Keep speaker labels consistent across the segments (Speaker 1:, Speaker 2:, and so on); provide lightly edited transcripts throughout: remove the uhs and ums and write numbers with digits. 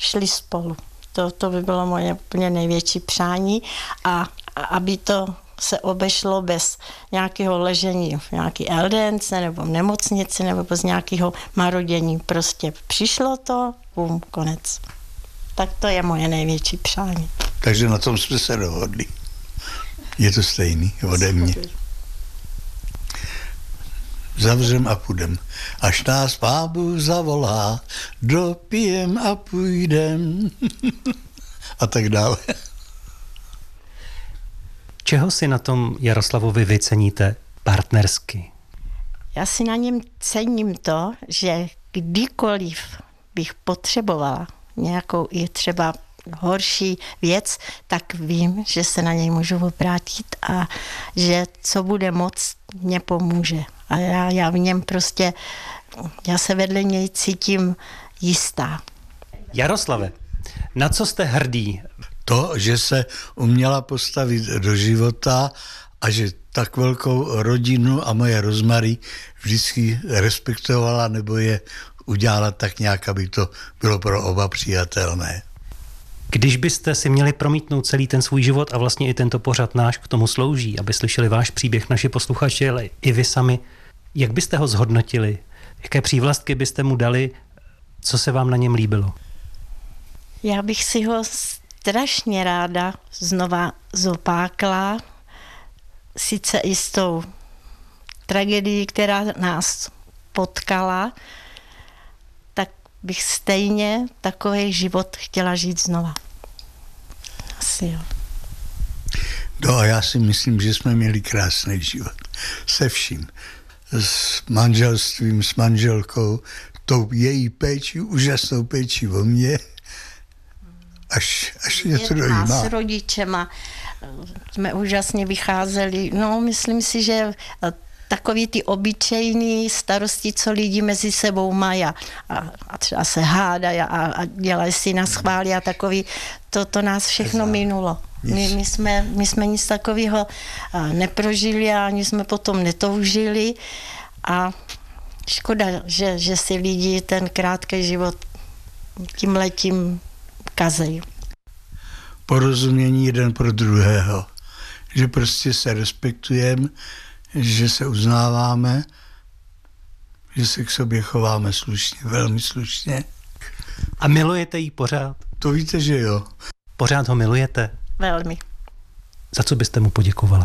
Speaker 1: šli spolu. To by bylo moje úplně největší přání a aby to se obešlo bez nějakého ležení v nějaký eldence nebo v nemocnici nebo bez nějakého marodění. Prostě přišlo to, konec. Tak to je moje největší přání.
Speaker 2: Takže na tom jsme se dohodli. Je to stejný ode mě. Zavřem a půjdem. Až nás Pán Bůh zavolá, dopijem a půjdem. A tak dále.
Speaker 3: Čeho si na tom Jaroslavovi vy ceníte partnersky?
Speaker 1: Já si na něm cením to, že kdykoliv bych potřebovala nějakou i třeba horší věc, tak vím, že se na něj můžu obrátit a že co bude moc, mě pomůže. A já v něm prostě, já se vedle něj cítím jistá.
Speaker 3: Jaroslave, na co jste hrdý?
Speaker 2: To, že se uměla postavit do života a že tak velkou rodinu a moje Rozmary vždycky respektovala nebo je udělala tak nějak, aby to bylo pro oba přijatelné.
Speaker 3: Když byste si měli promítnout celý ten svůj život a vlastně i tento pořad náš k tomu slouží, aby slyšeli váš příběh naši posluchači, ale i vy sami, jak byste ho zhodnotili? Jaké přívlastky byste mu dali? Co se vám na něm líbilo?
Speaker 1: Já bych si ho strašně ráda znova zopákla, sice i s tou tragédií, která nás potkala, tak bych stejně takový život chtěla žít znova. Asi jo.
Speaker 2: No a já si myslím, že jsme měli krásný život. Se vším. S manželstvím, s manželkou, tou její péčí, úžasnou péčí o mě, až něco dojímá.
Speaker 1: S rodičema jsme úžasně vycházeli. No, myslím si, že takový ty obyčejný starosti, co lidi mezi sebou mají a třeba se hádají a dělají si na schvály a takový, to nás všechno minulo. My jsme nic takového neprožili a ani jsme potom netoužili a škoda, že si lidi ten krátký život tímhletím kazejí.
Speaker 2: Porozumění jeden pro druhého. Že prostě se respektujeme, že se uznáváme, že se k sobě chováme slušně, velmi slušně.
Speaker 3: A milujete jí pořád?
Speaker 2: To víte, že jo.
Speaker 3: Pořád ho milujete?
Speaker 1: Velmi.
Speaker 3: Za co byste mu poděkovala?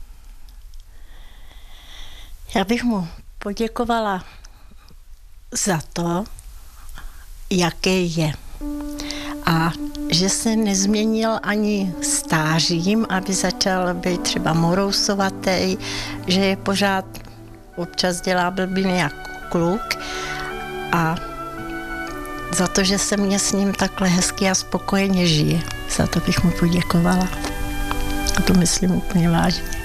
Speaker 1: Já bych mu poděkovala za to, jaký je. A že se nezměnil ani stářím, aby začal být třeba morousovatý, že je pořád občas dělá blbiny jako kluk a za to, že se mě s ním takhle hezky a spokojeně žije. Za to bych mu poděkovala. A to myslím úplně vážně.